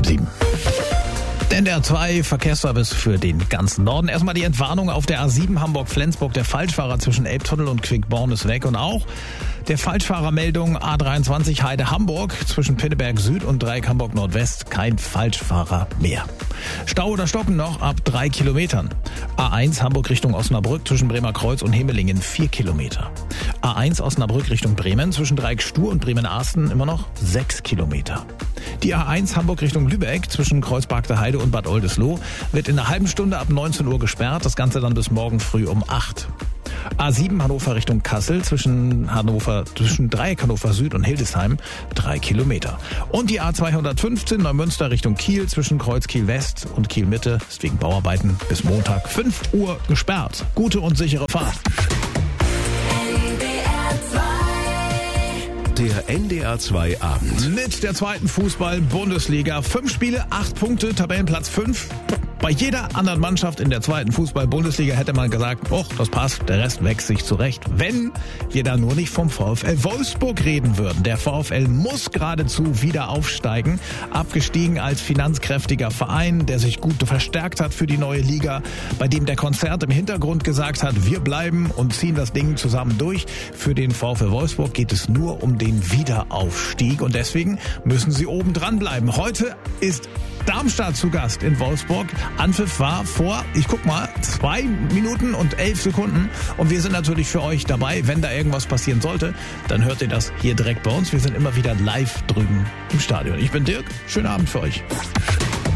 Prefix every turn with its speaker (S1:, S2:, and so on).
S1: 7:30. Der 2 Verkehrsservice für den ganzen Norden. Erstmal die Entwarnung auf der A7 Hamburg-Flensburg. Der Falschfahrer zwischen Elbtunnel und Quickborn ist weg. Und auch der Falschfahrermeldung A23 Heide-Hamburg zwischen Pinneberg Süd und Dreieck Hamburg Nordwest. Kein Falschfahrer mehr. Stau oder Stoppen noch ab 3 Kilometern. A1 Hamburg Richtung Osnabrück zwischen Bremerkreuz und Hemelingen 4 Kilometer. A1 Osnabrück Richtung Bremen zwischen Dreieck Stur und Bremen-Arsten immer noch 6 Kilometer. Die A1 Hamburg Richtung Lübeck zwischen Kreuzberg der Heide und Bad Oldesloe wird in einer halben Stunde ab 19 Uhr gesperrt. Das Ganze dann bis morgen früh um 8. A7 Hannover Richtung Kassel zwischen Dreieck Hannover Süd und Hildesheim 3 Kilometer. Und die A215 Neumünster Richtung Kiel zwischen Kreuz Kiel West und Kiel Mitte ist wegen Bauarbeiten bis Montag 5 Uhr gesperrt. Gute und sichere Fahrt.
S2: Der NDR 2 Abend.
S1: Mit der zweiten Fußball-Bundesliga. 5 Spiele, 8 Punkte, Tabellenplatz 5. Bei jeder anderen Mannschaft in der zweiten Fußball-Bundesliga hätte man gesagt, das passt, der Rest wächst sich zurecht. Wenn wir da nur nicht vom VfL Wolfsburg reden würden. Der VfL muss geradezu wieder aufsteigen. Abgestiegen als finanzkräftiger Verein, der sich gut verstärkt hat für die neue Liga, bei dem der Konzert im Hintergrund gesagt hat, wir bleiben und ziehen das Ding zusammen durch. Für den VfL Wolfsburg geht es nur um den Wiederaufstieg und deswegen müssen sie oben dran bleiben. Heute ist Darmstadt zu Gast in Wolfsburg. Anpfiff war vor, 2 Minuten und 11 Sekunden. Und wir sind natürlich für euch dabei. Wenn da irgendwas passieren sollte, dann hört ihr das hier direkt bei uns. Wir sind immer wieder live drüben im Stadion. Ich bin Dirk. Schönen Abend für euch.